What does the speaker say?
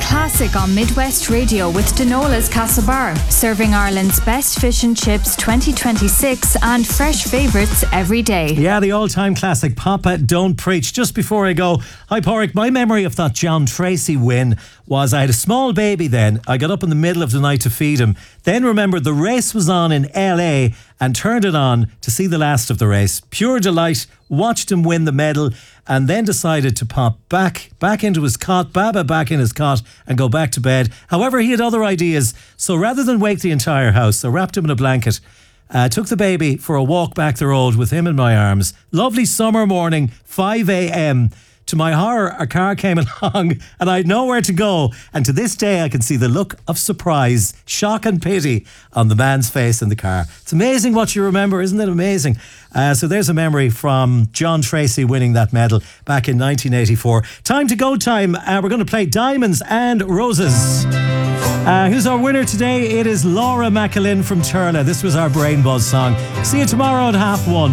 Classic on Midwest Radio with Denola's Castlebar, serving Ireland's best fish and chips 2026 and fresh favourites every day. Yeah, the all-time classic, Papa Don't Preach. Just before I go, hi Pádraig, my memory of that John Tracy win was I had a small baby then. I got up in the middle of the night to feed him. Then remembered the race was on in LA and turned it on to see the last of the race. Pure delight, watched him win the medal, and then decided to pop back into his cot, Baba back in his cot, and go back to bed. However, he had other ideas, so rather than wake the entire house, I wrapped him in a blanket, took the baby for a walk back the road with him in my arms. Lovely summer morning, 5 a.m. To my horror, a car came along and I had nowhere to go. And to this day, I can see the look of surprise, shock and pity on the man's face in the car. It's amazing what you remember, isn't it amazing? So there's a memory from John Tracy winning that medal back in 1984. Time to go time. We're going to play Diamonds and Roses. Who's our winner today? It is Laura McAlinn from Turla. This was our Brain Buzz song. See you tomorrow at 1:30.